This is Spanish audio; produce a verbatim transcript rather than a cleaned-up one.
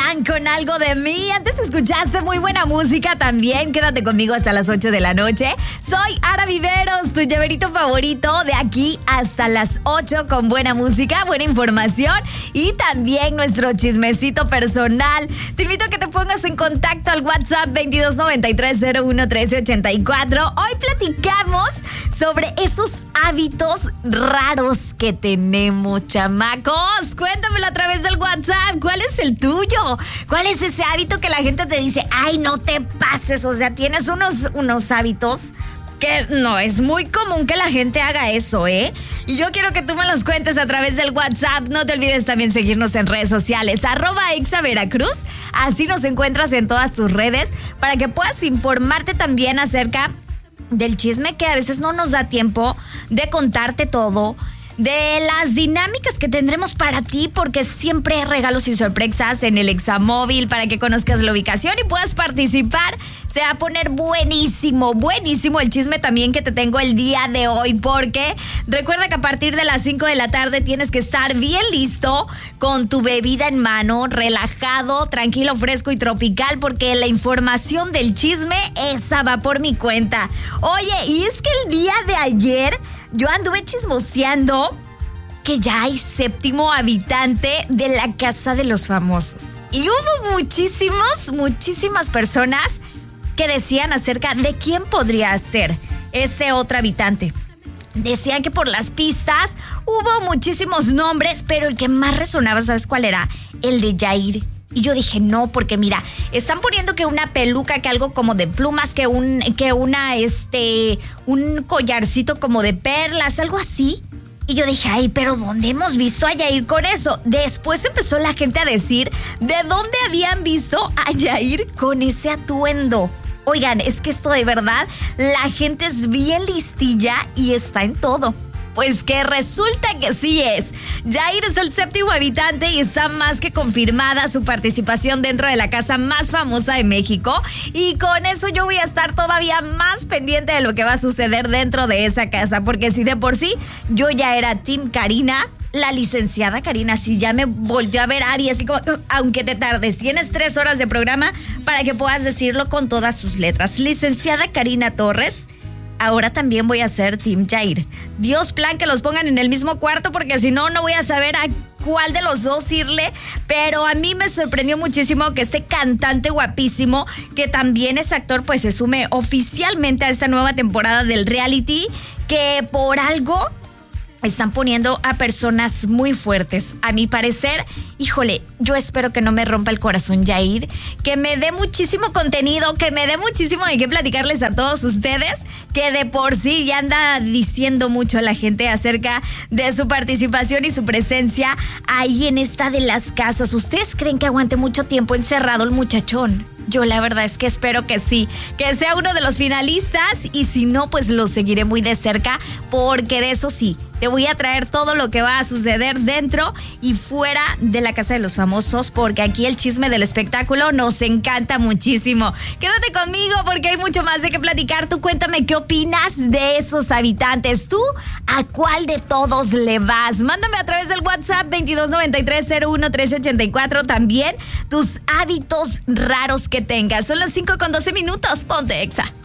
Chayanne con Algo de Mí. Antes escuchaste muy buena música también. Quédate conmigo hasta las ocho de la noche. Soy Ara Viveros, tu llaverito favorito, de aquí hasta las ocho con buena música, buena información y también nuestro chismecito personal. Te invito a que te pongas en contacto al WhatsApp veintidós noventa y tres cero uno trece ochenta y cuatro. Hoy platicamos sobre esos hábitos raros que tenemos, chamacos. Cuéntamelo a través del WhatsApp. ¿Cuál es el tuyo? ¿Cuál es ese hábito que la gente te dice, ay, no te pases? O sea, tienes unos, unos hábitos que no es muy común que la gente haga eso, ¿eh? Y yo quiero que tú me los cuentes a través del WhatsApp. No te olvides también seguirnos en redes sociales, arroba Exa Veracruz. Así nos encuentras en todas tus redes para que puedas informarte también acerca del chisme que a veces no nos da tiempo de contarte todo, de las dinámicas que tendremos para ti, porque siempre hay regalos y sorpresas en el Examóvil para que conozcas la ubicación y puedas participar. Se va a poner buenísimo, buenísimo el chisme también que te tengo el día de hoy, porque recuerda que a partir de las cinco de la tarde tienes que estar bien listo con tu bebida en mano, relajado, tranquilo, fresco y tropical, porque la información del chisme, esa va por mi cuenta. Oye, y es que el día de ayer yo anduve chismoseando que ya hay séptimo habitante de la Casa de los Famosos. Y hubo muchísimos, muchísimas personas que decían acerca de quién podría ser ese otro habitante. Decían que por las pistas hubo muchísimos nombres, pero el que más resonaba, ¿sabes cuál era? El de Yair. Y yo dije, no, porque mira, están poniendo que una peluca, que algo como de plumas, que un, que una, este, un collarcito como de perlas, algo así. Y yo dije, ay, pero ¿dónde hemos visto a Yair con eso? Después empezó la gente a decir de dónde habían visto a Yair con ese atuendo. Oigan, es que esto de verdad, la gente es bien listilla y está en todo. Pues que resulta que sí es. Yair es el séptimo habitante y está más que confirmada su participación dentro de la casa más famosa de México. Y con eso yo voy a estar todavía más pendiente de lo que va a suceder dentro de esa casa. Porque si de por sí yo ya era Team Karina, la licenciada Karina, si ya me volvió a ver Ari, así como, aunque te tardes, tienes tres horas de programa para que puedas decirlo con todas sus letras. Licenciada Karina Torres. Ahora también voy a ser Team Yair. Dios plan que los pongan en el mismo cuarto, porque si no, no voy a saber a cuál de los dos irle. Pero a mí me sorprendió muchísimo que este cantante guapísimo, que también es actor, pues se sume oficialmente a esta nueva temporada del reality, que por algo están poniendo a personas muy fuertes. A mi parecer, híjole, yo espero que no me rompa el corazón Yair, que me dé muchísimo contenido, que me dé muchísimo de qué platicarles a todos ustedes, que de por sí ya anda diciendo mucho a la gente acerca de su participación y su presencia ahí en esta de las casas. ¿Ustedes creen que aguante mucho tiempo encerrado el muchachón? Yo la verdad es que espero que sí, que sea uno de los finalistas, y si no, pues lo seguiré muy de cerca, porque de eso sí, te voy a traer todo lo que va a suceder dentro y fuera de la Casa de los Famosos, porque aquí el chisme del espectáculo nos encanta muchísimo. Quédate conmigo porque hay mucho más de qué platicar. Tú cuéntame qué opinas de esos habitantes. ¿Tú a cuál de todos le vas? Mándame a través del WhatsApp veintidós noventa y tres cero uno trece ochenta y cuatro también tus hábitos raros que tengas. Son las cinco con doce minutos. Ponte Exa.